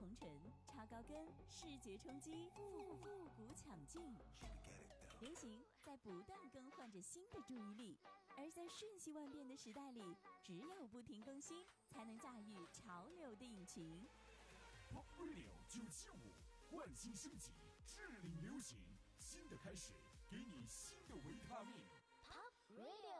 红唇、超高跟、视觉冲击、复古抢镜。流行在不断更换着新的注意力，而在瞬息万变的时代里，只有不停更新，才能驾驭潮流的引擎。 Pop Radio 975，焕新升级，致领流行，新的开始，给你新的维他命。 Pop Radio。